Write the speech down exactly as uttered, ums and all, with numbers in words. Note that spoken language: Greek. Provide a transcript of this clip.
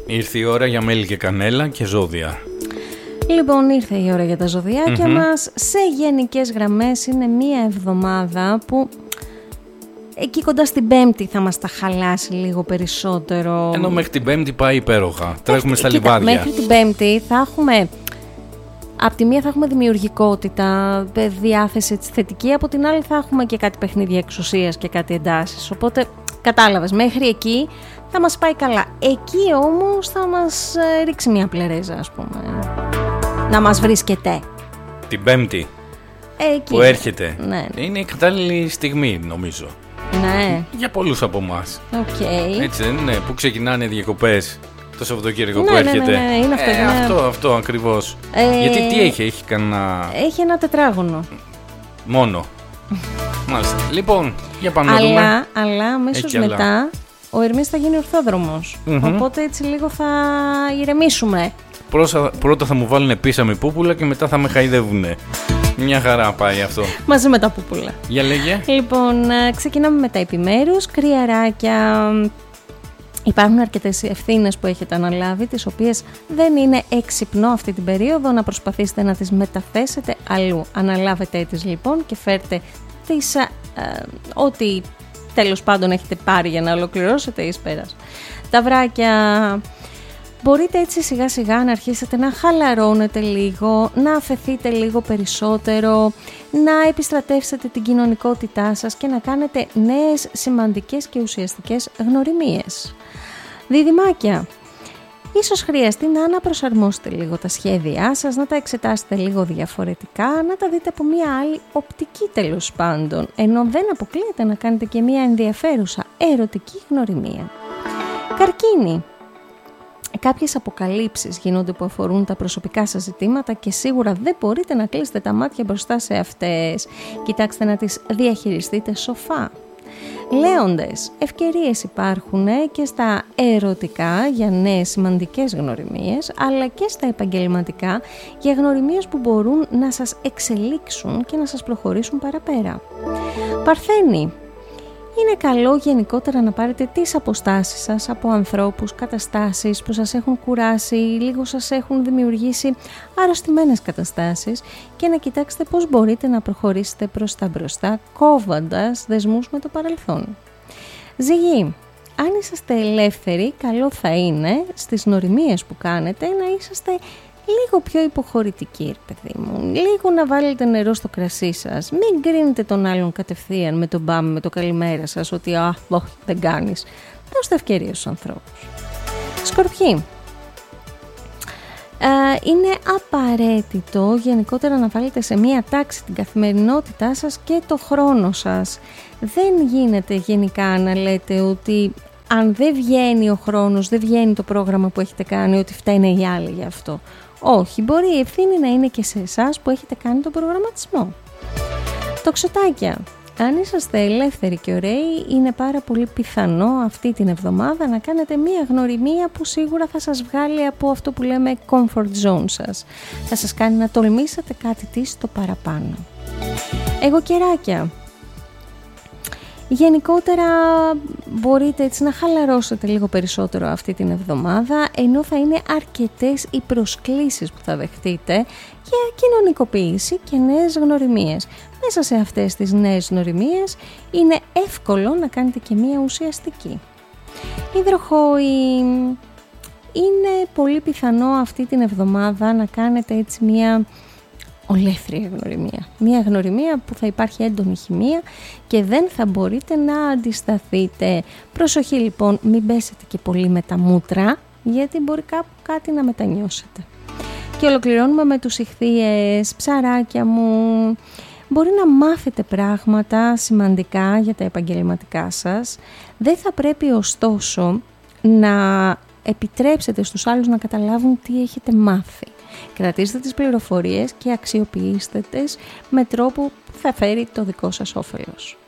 Ήρθε η ώρα για μέλι και κανέλα και ζώδια. Λοιπόν, ήρθε η ώρα για τα ζωδιάκια mm-hmm. μας. Σε γενικές γραμμές είναι μία εβδομάδα που εκεί κοντά στην Πέμπτη θα μας τα χαλάσει λίγο περισσότερο. Ενώ μέχρι την Πέμπτη πάει υπέροχα. Τρέχουμε στα κοίτα, λιβάδια. Μέχρι την Πέμπτη θα έχουμε... Απ' τη μία θα έχουμε δημιουργικότητα, διάθεση θετική, από την άλλη θα έχουμε και κάτι παιχνίδια εξουσίας και κάτι εντάσεις. Οπότε, κατάλαβες, μέχρι εκεί θα μας πάει καλά. Εκεί όμως θα μας ρίξει μια πλερέζα, ας πούμε. Να μας βρίσκεται. Την Πέμπτη εκεί που έρχεται. Ναι. Είναι η κατάλληλη στιγμή, νομίζω. Ναι. Για πολλούς από εμάς. Okay. Έτσι δεν είναι, που ξεκινάνε διακοπές. Το Σαββατοκύριακο ναι, που έρχεται. Ναι, ναι, ναι, είναι αυτό, ε, ναι. αυτό, αυτό ακριβώς. Ε, Γιατί τι έχει, έχει κανένα... Έχει ένα τετράγωνο. Μόνο. Μάλιστα. Λοιπόν, για πάμε αλλά, να δούμε. Αλλά αμέσως μετά άλλα. Ο Ερμής θα γίνει ορθόδρομος. Mm-hmm. Οπότε έτσι λίγο θα ηρεμήσουμε. Πρώτα, πρώτα θα μου βάλουν πίσαμη πούπουλα και μετά θα με χαϊδεύουνε. Μια χαρά πάει αυτό. Μαζί με τα πούπουλα. Για λέγε. Λοιπόν, ξεκινάμε με τα επιμέρους. Κρυαράκια. Υπάρχουν αρκετές ευθύνες που έχετε αναλάβει, τις οποίες δεν είναι έξυπνο αυτή την περίοδο να προσπαθήσετε να τις μεταθέσετε αλλού. Αναλάβετε τις λοιπόν και φέρτε τις, ε, ό,τι τέλος πάντων έχετε πάρει για να ολοκληρώσετε εις πέρας. Τα βράκια, μπορείτε έτσι σιγά σιγά να αρχίσετε να χαλαρώνετε λίγο, να αφεθείτε λίγο περισσότερο, να επιστρατεύσετε την κοινωνικότητά σας και να κάνετε νέες σημαντικές και ουσιαστικές γνωριμίες. Διδυμάκια, ίσως χρειαστεί να αναπροσαρμόσετε λίγο τα σχέδιά σας, να τα εξετάσετε λίγο διαφορετικά, να τα δείτε από μια άλλη οπτική τέλος πάντων, ενώ δεν αποκλείεται να κάνετε και μια ενδιαφέρουσα ερωτική γνωριμία. Καρκίνη, κάποιες αποκαλύψεις γίνονται που αφορούν τα προσωπικά σας ζητήματα και σίγουρα δεν μπορείτε να κλείσετε τα μάτια μπροστά σε αυτές. Κοιτάξτε να τις διαχειριστείτε σοφά. Λέοντες, ευκαιρίες υπάρχουν και στα ερωτικά για νέες σημαντικές γνωριμίες, αλλά και στα επαγγελματικά για γνωριμίες που μπορούν να σας εξελίξουν και να σας προχωρήσουν παραπέρα. Παρθένη, είναι καλό γενικότερα να πάρετε τις αποστάσεις σας από ανθρώπους, καταστάσεις που σας έχουν κουράσει, λίγο σας έχουν δημιουργήσει αρρωστημένες καταστάσεις και να κοιτάξετε πώς μπορείτε να προχωρήσετε προς τα μπροστά, κόβοντας δεσμούς με το παρελθόν. Ζυγή, αν είσαστε ελεύθεροι, καλό θα είναι στις γνωριμίες που κάνετε να είσαστε λίγο πιο υποχωρητική, ρε παιδί μου. Λίγο να βάλετε νερό στο κρασί σας. Μην κρίνετε τον άλλον κατευθείαν με τον μπαμ, με το καλημέρα σας, ότι «Α, όχι, δεν κάνεις». Δώστε ευκαιρίες στους ανθρώπους. Σκορπιοί. Ε, είναι απαραίτητο γενικότερα να βάλετε σε μία τάξη την καθημερινότητά σας και το χρόνο σας. Δεν γίνεται γενικά να λέτε ότι αν δεν βγαίνει ο χρόνος, δεν βγαίνει το πρόγραμμα που έχετε κάνει, ότι φταίνε οι άλλοι γι' αυτό. Όχι, μπορεί η ευθύνη να είναι και σε εσάς που έχετε κάνει τον προγραμματισμό. Τοξοτάκια. Αν είσαστε ελεύθεροι και ωραίοι, είναι πάρα πολύ πιθανό αυτή την εβδομάδα να κάνετε μία γνωριμία που σίγουρα θα σας βγάλει από αυτό που λέμε comfort zone σας. Θα σας κάνει να τολμήσετε κάτι τι στο παραπάνω. Αιγοκεράκια. Γενικότερα μπορείτε έτσι να χαλαρώσετε λίγο περισσότερο αυτή την εβδομάδα, ενώ θα είναι αρκετές οι προσκλήσεις που θα δεχτείτε για κοινωνικοποίηση και νέες γνωριμίες. Μέσα σε αυτές τις νέες γνωριμίες είναι εύκολο να κάνετε και μία ουσιαστική. Υδροχόοι, είναι πολύ πιθανό αυτή την εβδομάδα να κάνετε έτσι μία ολέθρια γνωριμία. Μία γνωριμία που θα υπάρχει έντονη χημεία και δεν θα μπορείτε να αντισταθείτε. Προσοχή λοιπόν, μην πέσετε και πολύ με τα μούτρα, γιατί μπορεί κάπου κάτι να μετανιώσετε. Και ολοκληρώνουμε με τους ιχθύες. Ψαράκια μου, μπορεί να μάθετε πράγματα σημαντικά για τα επαγγελματικά σας. Δεν θα πρέπει ωστόσο να επιτρέψετε στους άλλους να καταλάβουν τι έχετε μάθει. Κρατήστε τις πληροφορίες και αξιοποιήστε τις με τρόπο που θα φέρει το δικό σας όφελος.